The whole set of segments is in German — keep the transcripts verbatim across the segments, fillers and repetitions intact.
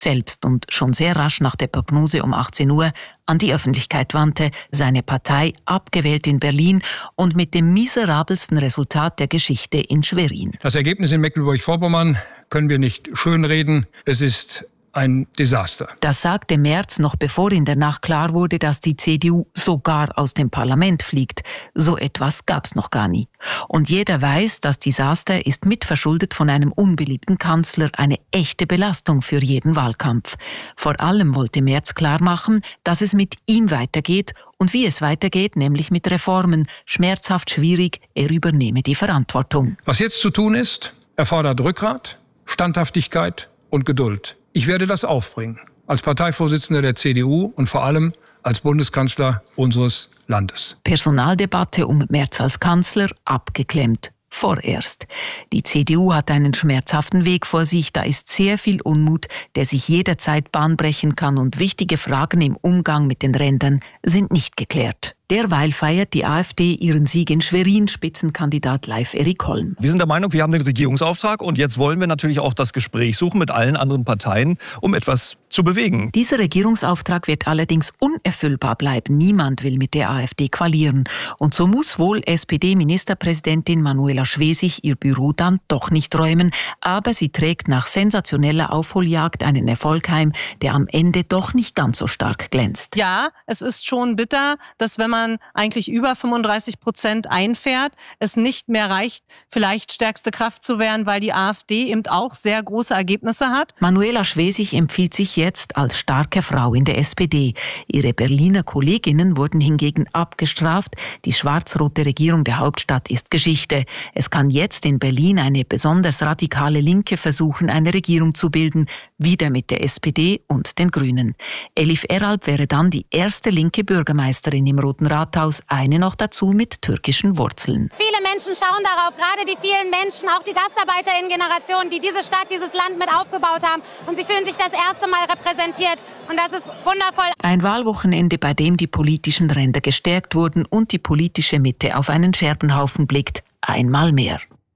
selbst und schon sehr rasch nach der Prognose um achtzehn Uhr an die Öffentlichkeit wandte, seine Partei abgewählt in Berlin und mit dem miserabelsten Resultat der Geschichte in Schwerin. Das Ergebnis in Mecklenburg-Vorpommern können wir nicht schönreden. Es ist ein Desaster. Das sagte Merz noch bevor in der Nacht klar wurde, dass die C D U sogar aus dem Parlament fliegt. So etwas gab's noch gar nie. Und jeder weiß, das Desaster ist mitverschuldet von einem unbeliebten Kanzler, eine echte Belastung für jeden Wahlkampf. Vor allem wollte Merz klarmachen, dass es mit ihm weitergeht und wie es weitergeht, nämlich mit Reformen. Schmerzhaft schwierig, er übernehme die Verantwortung. Was jetzt zu tun ist, erfordert Rückgrat, Standhaftigkeit und Geduld. Ich werde das aufbringen, als Parteivorsitzender der C D U und vor allem als Bundeskanzler unseres Landes. Personaldebatte um Merz als Kanzler abgeklemmt. Vorerst. Die C D U hat einen schmerzhaften Weg vor sich, da ist sehr viel Unmut, der sich jederzeit Bahn brechen kann und wichtige Fragen im Umgang mit den Rändern sind nicht geklärt. Derweil feiert die AfD ihren Sieg in Schwerin, Spitzenkandidat Leif Erik Holm. Wir sind der Meinung, wir haben den Regierungsauftrag und jetzt wollen wir natürlich auch das Gespräch suchen mit allen anderen Parteien, um etwas zu bewegen. Dieser Regierungsauftrag wird allerdings unerfüllbar bleiben. Niemand will mit der AfD koalieren. Und so muss wohl S P D-Ministerpräsidentin Manuela Schwesig ihr Büro dann doch nicht räumen. Aber sie trägt nach sensationeller Aufholjagd einen Erfolg heim, der am Ende doch nicht ganz so stark glänzt. Ja, es ist schon bitter, dass wenn man eigentlich über fünfunddreißig Prozent einfährt, es nicht mehr reicht, vielleicht stärkste Kraft zu werden, weil die AfD eben auch sehr große Ergebnisse hat. Manuela Schwesig empfiehlt sich jetzt als starke Frau in der S P D. Ihre Berliner Kolleginnen wurden hingegen abgestraft. Die schwarz-rote Regierung der Hauptstadt ist Geschichte. Es kann jetzt in Berlin eine besonders radikale Linke versuchen, eine Regierung zu bilden, wieder mit der S P D und den Grünen. Elif Eralp wäre dann die erste linke Bürgermeisterin im Roten Rathaus, eine noch dazu mit türkischen Wurzeln. Viele Menschen schauen darauf, gerade die vielen Menschen, auch die GastarbeiterInnen-Generation, die diese Stadt, dieses Land mit aufgebaut haben. Und sie fühlen sich das erste Mal repräsentiert. Und das ist wundervoll. Ein Wahlwochenende, bei dem die politischen Ränder gestärkt wurden und die politische Mitte auf einen Scherbenhaufen blickt. Einmal mehr.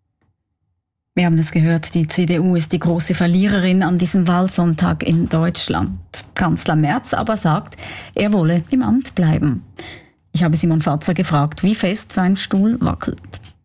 Wir haben es gehört, die C D U ist die große Verliererin an diesem Wahlsonntag in Deutschland. Kanzler Merz aber sagt, er wolle im Amt bleiben. Ich habe Simon Fatzer gefragt, wie fest sein Stuhl wackelt.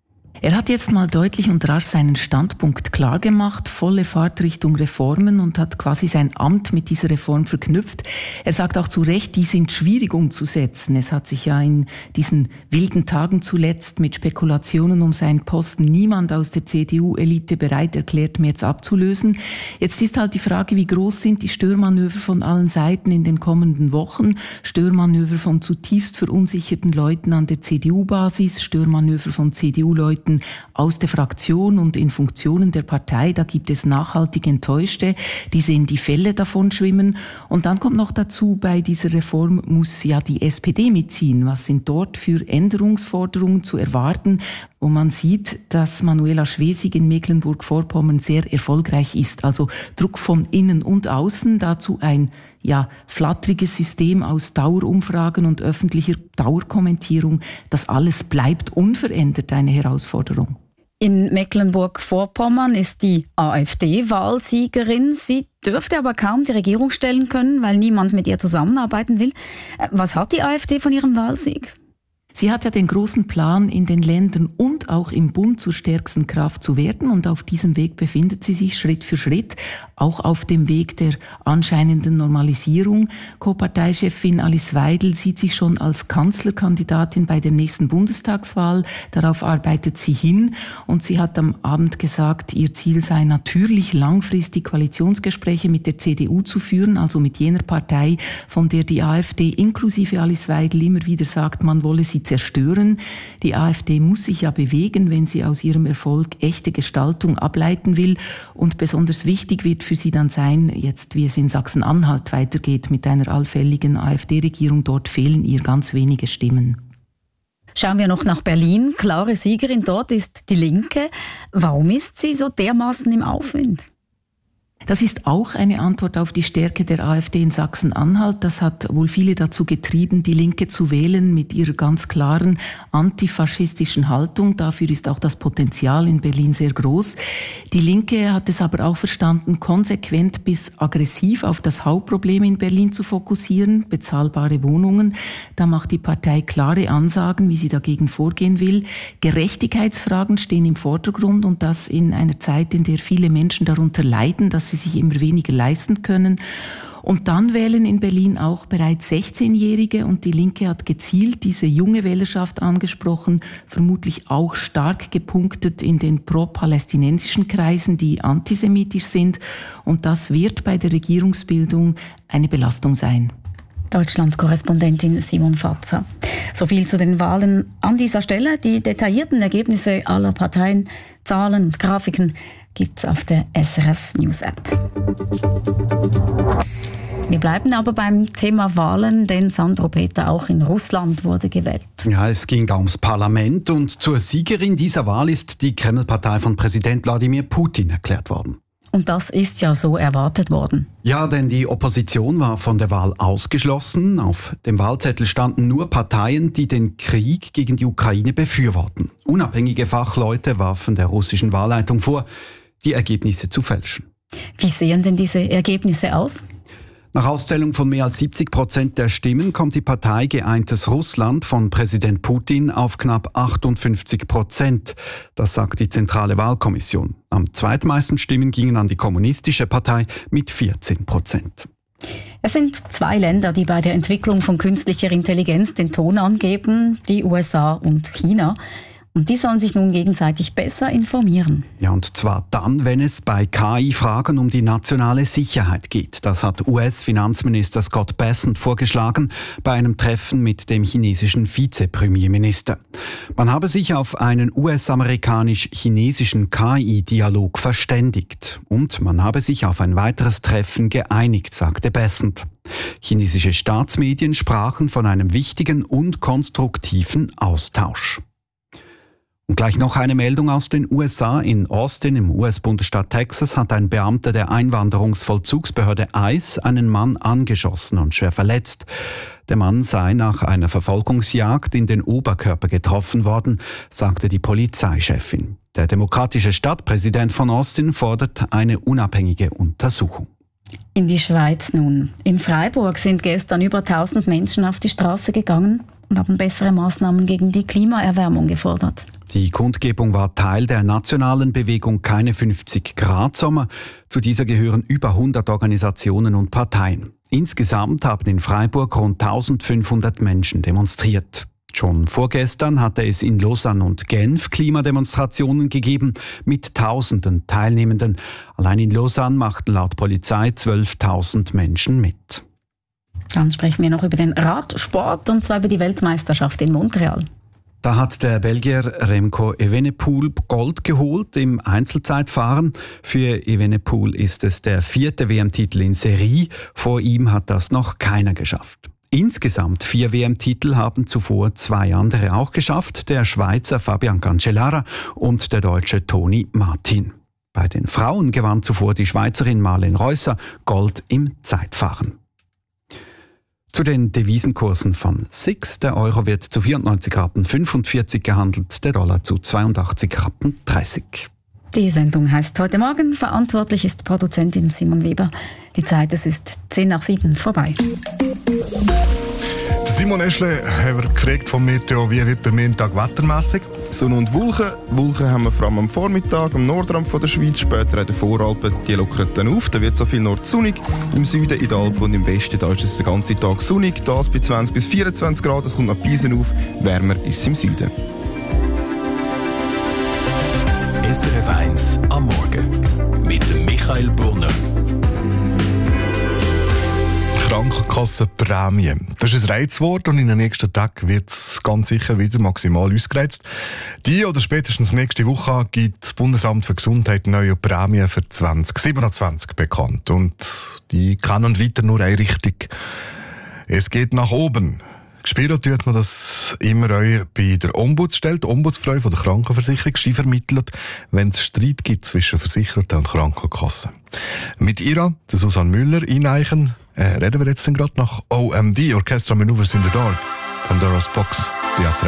Er hat jetzt mal deutlich und rasch seinen Standpunkt klar gemacht, volle Fahrt Richtung Reformen und hat quasi sein Amt mit dieser Reform verknüpft. Er sagt auch zu Recht, die sind schwierig umzusetzen. Es hat sich ja in diesen wilden Tagen zuletzt mit Spekulationen um seinen Posten niemand aus der C D U-Elite bereit erklärt, Merz abzulösen. Jetzt ist halt die Frage, wie groß sind die Störmanöver von allen Seiten in den kommenden Wochen? Störmanöver von zutiefst verunsicherten Leuten an der C D U-Basis, Störmanöver von C D U-Leuten aus der Fraktion und in Funktionen der Partei. Da gibt es nachhaltig Enttäuschte, die sehen die Fälle davon schwimmen. Und dann kommt noch dazu, bei dieser Reform muss ja die S P D mitziehen. Was sind dort für Änderungsforderungen zu erwarten, wo man sieht, dass Manuela Schwesig in Mecklenburg-Vorpommern sehr erfolgreich ist. Also Druck von innen und außen, dazu ein ja, flatteriges System aus Dauerumfragen und öffentlicher Dauerkommentierung. Das alles bleibt unverändert eine Herausforderung. In Mecklenburg-Vorpommern ist die AfD Wahlsiegerin. Sie dürfte aber kaum die Regierung stellen können, weil niemand mit ihr zusammenarbeiten will. Was hat die AfD von ihrem Wahlsieg? Sie hat ja den großen Plan, in den Ländern und auch im Bund zur stärksten Kraft zu werden. Und auf diesem Weg befindet sie sich Schritt für Schritt, auch auf dem Weg der anscheinenden Normalisierung. Co-Parteichefin Alice Weidel sieht sich schon als Kanzlerkandidatin bei der nächsten Bundestagswahl. Darauf arbeitet sie hin. Und sie hat am Abend gesagt, ihr Ziel sei natürlich langfristig Koalitionsgespräche mit der C D U zu führen, also mit jener Partei, von der die AfD inklusive Alice Weidel immer wieder sagt, man wolle sie zerstören. Die AfD muss sich ja bewegen, wenn sie aus ihrem Erfolg echte Gestaltung ableiten will. Und besonders wichtig wird für sie dann sein, jetzt wie es in Sachsen-Anhalt weitergeht mit einer allfälligen AfD-Regierung. Dort fehlen ihr ganz wenige Stimmen. Schauen wir noch nach Berlin. Klare Siegerin dort ist die Linke. Warum ist sie so dermaßen im Aufwind? Das ist auch eine Antwort auf die Stärke der AfD in Sachsen-Anhalt. Das hat wohl viele dazu getrieben, die Linke zu wählen mit ihrer ganz klaren antifaschistischen Haltung. Dafür ist auch das Potenzial in Berlin sehr groß. Die Linke hat es aber auch verstanden, konsequent bis aggressiv auf das Hauptproblem in Berlin zu fokussieren, bezahlbare Wohnungen. Da macht die Partei klare Ansagen, wie sie dagegen vorgehen will. Gerechtigkeitsfragen stehen im Vordergrund und das in einer Zeit, in der viele Menschen darunter leiden, dass sie sich immer weniger leisten können. Und dann wählen in Berlin auch bereits sechzehnjährige und die Linke hat gezielt diese junge Wählerschaft angesprochen, vermutlich auch stark gepunktet in den pro-palästinensischen Kreisen, die antisemitisch sind. Und das wird bei der Regierungsbildung eine Belastung sein. Deutschland-Korrespondentin Simon Fatzer. So viel zu den Wahlen an dieser Stelle. Die detaillierten Ergebnisse aller Parteien, Zahlen und Grafiken gibt es auf der S R F News App. Wir bleiben aber beim Thema Wahlen, denn Sandro Peter, auch in Russland wurde gewählt. Ja, es ging da ums Parlament und zur Siegerin dieser Wahl ist die Kreml-Partei von Präsident Wladimir Putin erklärt worden. Und das ist ja so erwartet worden. Ja, denn die Opposition war von der Wahl ausgeschlossen. Auf dem Wahlzettel standen nur Parteien, die den Krieg gegen die Ukraine befürworten. Unabhängige Fachleute warfen der russischen Wahlleitung vor, die Ergebnisse zu fälschen. Wie sehen denn diese Ergebnisse aus? Nach Auszählung von mehr als siebzig Prozent der Stimmen kommt die Partei Geeintes Russland von Präsident Putin auf knapp achtundfünfzig Prozent. Das sagt die Zentrale Wahlkommission. Am zweitmeisten Stimmen gingen an die Kommunistische Partei mit vierzehn Prozent. Es sind zwei Länder, die bei der Entwicklung von künstlicher Intelligenz den Ton angeben, die U S A und China. Und die sollen sich nun gegenseitig besser informieren. Ja, und zwar dann, wenn es bei K I-Fragen um die nationale Sicherheit geht. Das hat U S-Finanzminister Scott Bessent vorgeschlagen bei einem Treffen mit dem chinesischen Vizepremierminister. Man habe sich auf einen U S-amerikanisch-chinesischen K I-Dialog verständigt. Und man habe sich auf ein weiteres Treffen geeinigt, sagte Bessent. Chinesische Staatsmedien sprachen von einem wichtigen und konstruktiven Austausch. Und gleich noch eine Meldung aus den U S A. In Austin im U S-Bundesstaat Texas hat ein Beamter der Einwanderungsvollzugsbehörde ICE einen Mann angeschossen und schwer verletzt. Der Mann sei nach einer Verfolgungsjagd in den Oberkörper getroffen worden, sagte die Polizeichefin. Der demokratische Stadtpräsident von Austin fordert eine unabhängige Untersuchung. In die Schweiz nun. In Freiburg sind gestern über tausend Menschen auf die Straße gegangen und haben bessere Maßnahmen gegen die Klimaerwärmung gefordert. Die Kundgebung war Teil der nationalen Bewegung Keine fünfzig Grad Sommer. Zu dieser gehören über hundert Organisationen und Parteien. Insgesamt haben in Freiburg rund eintausendfünfhundert Menschen demonstriert. Schon vorgestern hatte es in Lausanne und Genf Klimademonstrationen gegeben mit tausenden Teilnehmenden. Allein in Lausanne machten laut Polizei zwölftausend Menschen mit. Dann sprechen wir noch über den Radsport, und zwar über die Weltmeisterschaft in Montreal. Da hat der Belgier Remco Evenepoel Gold geholt im Einzelzeitfahren. Für Evenepoel ist es der vierte W M-Titel in Serie. Vor ihm hat das noch keiner geschafft. Insgesamt vier W M-Titel haben zuvor zwei andere auch geschafft, der Schweizer Fabian Cancellara und der Deutsche Toni Martin. Bei den Frauen gewann zuvor die Schweizerin Marlene Reusser Gold im Zeitfahren. Zu den Devisenkursen von S I X. Der Euro wird zu vierundneunzig Rappen fünfundvierzig gehandelt, der Dollar zu zweiundachtzig Rappen dreißig. Die Sendung heißt heute Morgen. Verantwortlich ist Produzentin Simon Weber. Die Zeit, es ist zehn nach sieben vorbei. Simon Eschle haben wir gefragt vom Meteo, wie wird der Montag wettermässig? Sonne und Wolken. Wolken haben wir vor allem am Vormittag, am Nordrand von der Schweiz, später in den Voralpen. Die lockern dann auf. Da wird so viel nordsonnig. Im Süden, in den Alpen und im Westen, da ist es den ganzen Tag sonnig. Das bei zwanzig bis vierundzwanzig Grad. Es kommt noch Biesen auf. Wärmer ist es im Süden. S R F eins am Morgen mit dem Michael Brunner. Krankenkassenprämie. Das ist ein Reizwort und in den nächsten Tagen wird es ganz sicher wieder maximal ausgereizt. Die oder spätestens nächste Woche gibt das Bundesamt für Gesundheit neue Prämien für zwanzig siebenundzwanzig bekannt. Und die kann und weiter nur eine Richtung. Es geht nach oben. Gespielt tut man das immer auch bei der Ombudsstelle. Die Ombudsfrau von der Krankenversicherung. Sie vermittelt, wenn es Streit gibt zwischen Versicherten und Krankenkassen. Mit ihr, der Susanne Müller, eineichen, äh, reden wir jetzt dann gerade nach O M D, Orchestra Maneuvers in the Dark, Pandora's Box, bei S R F.